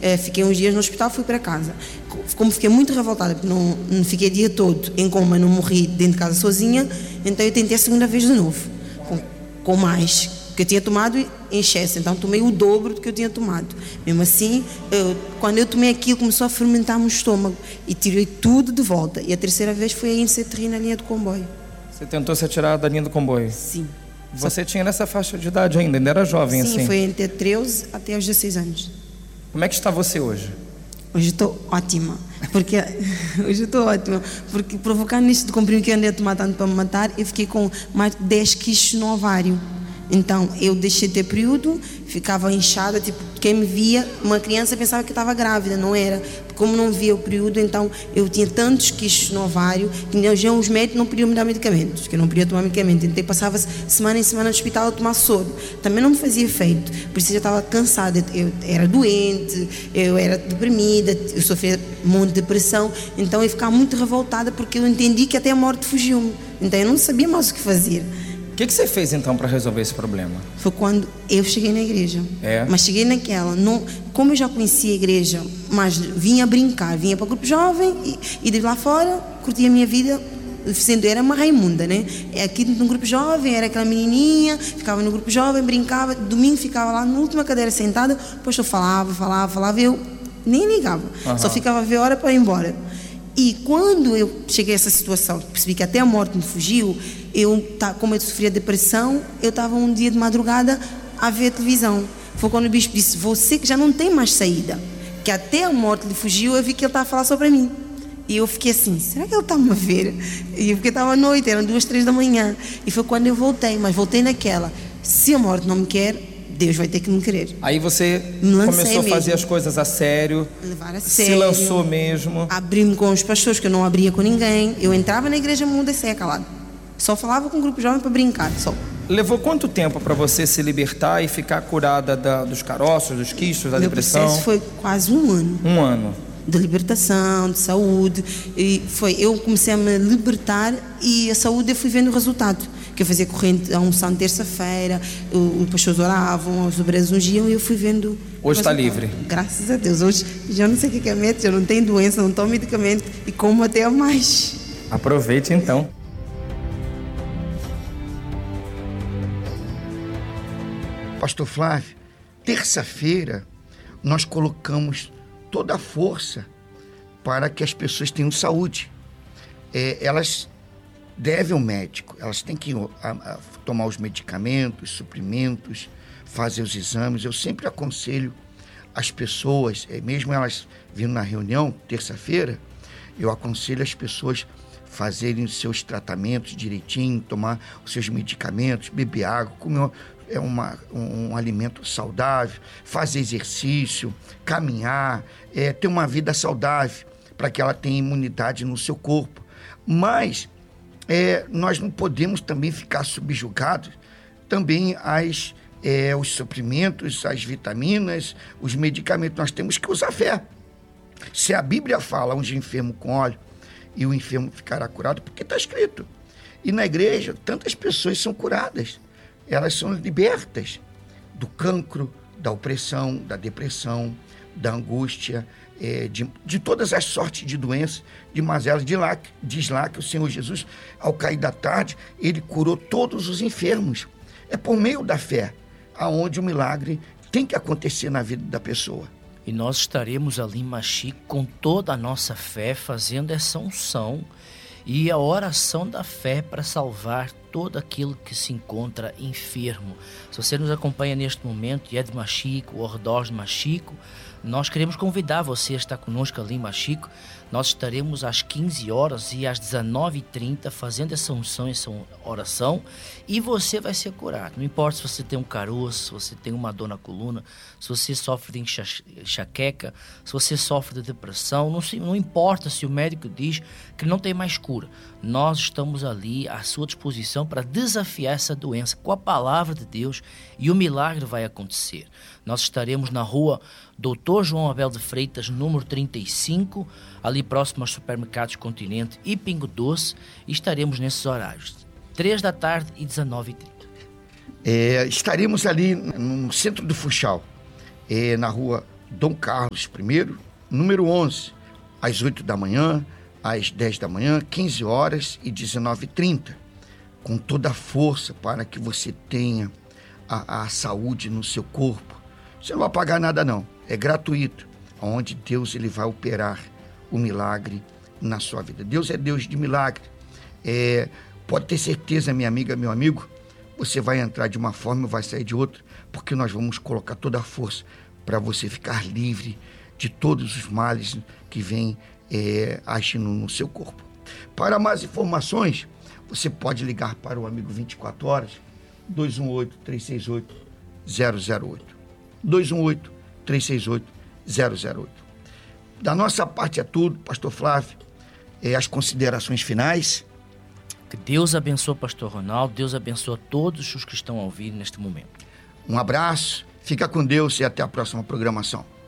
fiquei uns dias no hospital, fui para casa. Como fiquei muito revoltada, porque não fiquei o dia todo em coma, não morri dentro de casa sozinha, então eu tentei a segunda vez de novo, com mais, que eu tinha tomado em excesso, então tomei o dobro do que eu tinha tomado. Mesmo assim, quando eu tomei aquilo, começou a fermentar-me o estômago e tirei tudo de volta. E a terceira vez foi a Insetri na linha do comboio. Você tentou se atirar da linha do comboio? Sim. Você tinha nessa faixa de idade ainda era jovem assim? Sim, foi entre 13 até os 16 anos. Como é que está você hoje? Hoje estou ótima, porque provocando isto de comprimido que eu andei a tomar tanto para me matar, eu fiquei com mais de 10 quistes no ovário. Então eu deixei de ter período, ficava inchada, tipo, quem me via, uma criança pensava que eu estava grávida, não era. Como não via o período, então eu tinha tantos quistes no ovário que já os médicos não podiam me dar medicamentos, que eu não podia tomar medicamento. Então eu passava semana em semana no hospital a tomar soro. Também não me fazia efeito, por isso eu já estava cansada. Eu era doente, eu era deprimida, eu sofria um monte de depressão. Então eu ficava muito revoltada porque eu entendi que até a morte fugiu-me. Então eu não sabia mais o que fazer. O que você fez então para resolver esse problema? Foi quando eu cheguei na igreja. Mas cheguei naquela, como eu já conhecia a igreja, mas vinha brincar, vinha para o grupo jovem e de lá fora curtia a minha vida, sendo era uma Raimunda, né? Aqui no grupo jovem era aquela menininha, ficava no grupo jovem, brincava, domingo ficava lá na última cadeira sentada, depois eu falava, eu nem ligava, só ficava a ver a hora para ir embora. E quando eu cheguei a essa situação, percebi que até a morte me fugiu, como eu sofria depressão, eu estava um dia de madrugada a ver a televisão. Foi quando o bispo disse: você que já não tem mais saída, que até a morte lhe fugiu, eu vi que ele estava a falar sobre mim. E eu fiquei assim, será que ele está-me a ver? E porque estava à noite, eram 2, 3 da manhã. E foi quando eu voltei, mas voltei naquela: se a morte não me quer, Deus vai ter que me querer. Aí você começou a fazer as coisas a sério, levar a sério, se lançou mesmo. Abri-me com os pastores, que eu não abria com ninguém. Eu entrava na igreja muda e saía calado. Só falava com um grupo jovem para brincar, só. Levou quanto tempo para você se libertar e ficar curada dos caroços, dos quistos, da depressão? Meu processo foi quase 1 ano. 1 ano. De libertação, de saúde. Eu comecei a me libertar e a saúde eu fui vendo o resultado. Que eu fazia corrente a unção de terça-feira, os pastores oravam, os obreiros ungiam e eu fui vendo. Hoje está livre? Graças a Deus. Hoje já não sei o que é médico, já não tenho doença, não tomo medicamento e como até a mais. Aproveite então. Pastor Flávio, terça-feira nós colocamos toda a força para que as pessoas tenham saúde. Elas devem ao médico, elas têm que tomar os medicamentos, suprimentos, fazer os exames. Eu sempre aconselho as pessoas, mesmo elas vindo na reunião, terça-feira, eu aconselho as pessoas fazerem os seus tratamentos direitinho, tomar os seus medicamentos, beber água, comer um alimento saudável, fazer exercício, caminhar, ter uma vida saudável, para que ela tenha imunidade no seu corpo. Mas nós não podemos também ficar subjugados também os suprimentos, as vitaminas, os medicamentos. Nós temos que usar fé. Se a Bíblia fala unge enfermo com óleo e o enfermo ficará curado, porque está escrito. E na igreja, tantas pessoas são curadas. Elas são libertas do cancro, da opressão, da depressão, da angústia, de todas as sortes de doenças, de mazelas. Diz lá que o Senhor Jesus, ao cair da tarde, ele curou todos os enfermos. É por meio da fé, aonde o milagre tem que acontecer na vida da pessoa. E nós estaremos ali em Machico com toda a nossa fé, fazendo essa unção e a oração da fé para salvar todo aquilo que se encontra enfermo. Se você nos acompanha neste momento e é de Machico, ou arredor de Machico, nós queremos convidar você a estar conosco ali em Machico. Nós estaremos às 15 horas e às 19h30 fazendo essa unção, essa oração, e você vai ser curado. Não importa se você tem um caroço, se você tem uma dor na coluna, se você sofre de enxaqueca, se você sofre de depressão, não importa se o médico diz que não tem mais cura. Nós estamos ali à sua disposição para desafiar essa doença com a palavra de Deus e o milagre vai acontecer. Nós estaremos na rua Dr. João Abel de Freitas, número 35, ali próximo aos supermercados Continente e Pingo Doce, e estaremos nesses horários, 3 da tarde e 19h30. Estaremos ali no centro do Funchal, na rua Dom Carlos I, número 11, às 8 da manhã, às 10 da manhã, 15 horas e 19h30, com toda a força para que você tenha a saúde no seu corpo. Você não vai pagar nada não, é gratuito, onde Deus ele vai operar o milagre na sua vida. Deus é Deus de milagre. Pode ter certeza, minha amiga, meu amigo, você vai entrar de uma forma e vai sair de outra, porque nós vamos colocar toda a força para você ficar livre de todos os males que vêm agindo no seu corpo. Para mais informações, você pode ligar para o Amigo 24 Horas, 218-368-008. 218-368-008. Da nossa parte é tudo, Pastor Flávio. As considerações finais. Que Deus abençoe o Pastor Ronaldo, Deus abençoe todos os que estão a ouvir neste momento. Um abraço, fica com Deus e até a próxima programação.